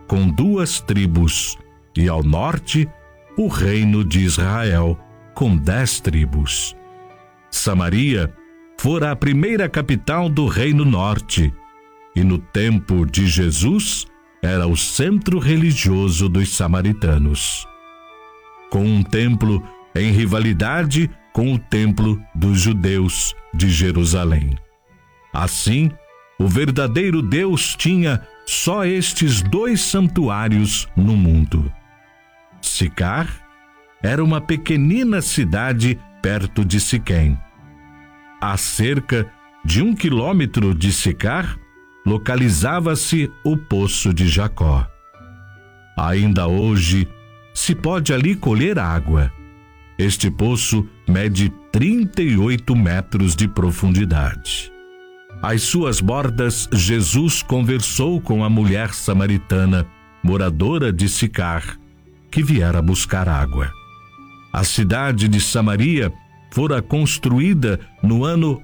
com 2 tribos, e ao norte, o reino de Israel, com 10 tribos. Samaria fora a primeira capital do Reino Norte, e no tempo de Jesus era o centro religioso dos samaritanos, com um templo em rivalidade com o templo dos judeus de Jerusalém. Assim, o verdadeiro Deus tinha só estes 2 santuários no mundo. Sicar era uma pequenina cidade perto de Siquém. A cerca de 1 quilômetro de Sicar, localizava-se o poço de Jacó. Ainda hoje, se pode ali colher água. Este poço mede 38 metros de profundidade. Às suas bordas, Jesus conversou com a mulher samaritana, moradora de Sicar, que viera buscar água. A cidade de Samaria fora construída no ano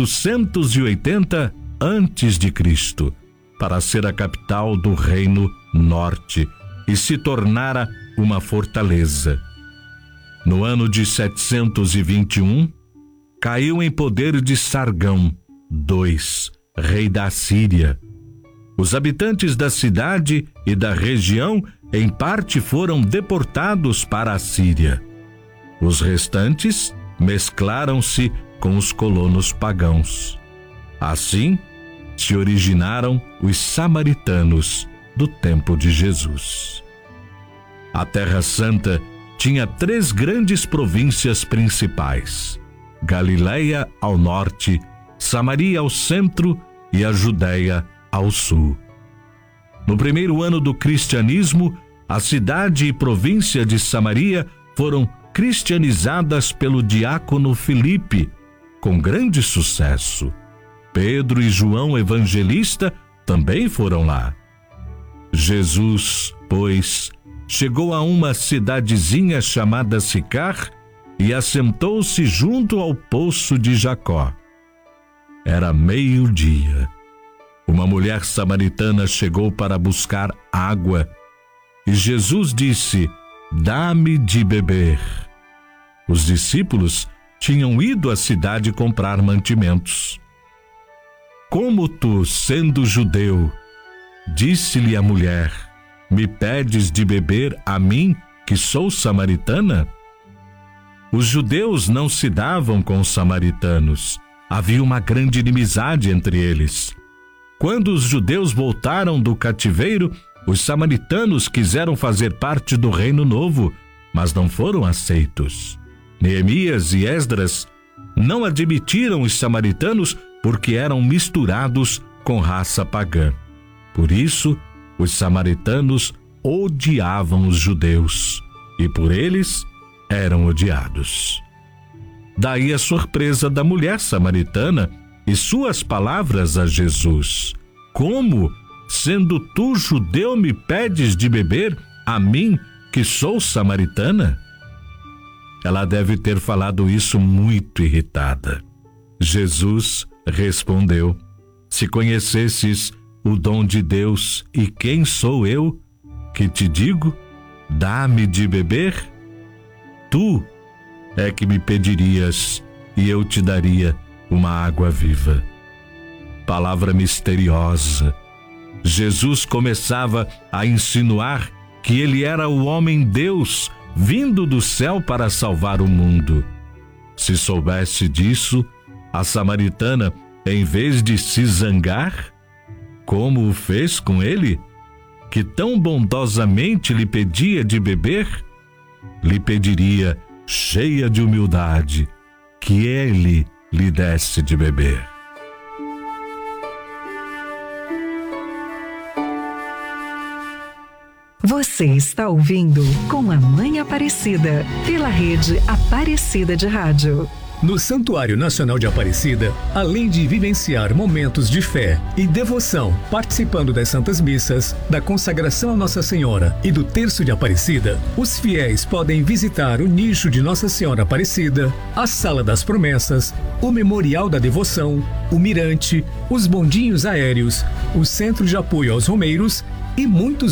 880 antes de Cristo, para ser a capital do Reino Norte e se tornara uma fortaleza. No ano de 721, caiu em poder de Sargão II, rei da Síria. Os habitantes da cidade e da região, em parte, foram deportados para a Síria. Os restantes mesclaram-se com os colonos pagãos. Assim, se originaram os samaritanos do tempo de Jesus. A Terra Santa tinha 3 grandes províncias principais: Galileia ao norte, Samaria ao centro e a Judéia ao sul. No primeiro ano do cristianismo, a cidade e província de Samaria foram cristianizadas pelo diácono Filipe, com grande sucesso. Pedro e João Evangelista também foram lá. Jesus, pois, chegou a uma cidadezinha chamada Sicar e assentou-se junto ao poço de Jacó. Era meio-dia. Uma mulher samaritana chegou para buscar água e Jesus disse: "Dá-me de beber." Os discípulos tinham ido à cidade comprar mantimentos. "Como tu, sendo judeu," disse-lhe a mulher, "me pedes de beber a mim, que sou samaritana?" Os judeus não se davam com os samaritanos. Havia uma grande inimizade entre eles. Quando os judeus voltaram do cativeiro, os samaritanos quiseram fazer parte do Reino Novo, mas não foram aceitos. Neemias e Esdras não admitiram os samaritanos porque eram misturados com raça pagã. Por isso, os samaritanos odiavam os judeus e por eles eram odiados. Daí a surpresa da mulher samaritana e suas palavras a Jesus: "Como, sendo tu judeu, me pedes de beber a mim, que sou samaritana?" Ela deve ter falado isso muito irritada. Jesus respondeu: "Se conhecesses o dom de Deus e quem sou eu, que te digo, dá-me de beber, tu é que me pedirias e eu te daria uma água viva." Palavra misteriosa. Jesus começava a insinuar que ele era o homem-Deus vindo do céu para salvar o mundo. Se soubesse disso, a samaritana, em vez de se zangar, como o fez com ele, que tão bondosamente lhe pedia de beber, lhe pediria, cheia de humildade, que ele lhe desse de beber. Você está ouvindo Com a Mãe Aparecida, pela rede Aparecida de Rádio. No Santuário Nacional de Aparecida, além de vivenciar momentos de fé e devoção, participando das Santas Missas, da consagração a Nossa Senhora e do Terço de Aparecida, os fiéis podem visitar o nicho de Nossa Senhora Aparecida, a Sala das Promessas, o Memorial da Devoção, o Mirante, os bondinhos aéreos, o Centro de Apoio aos Romeiros e muitos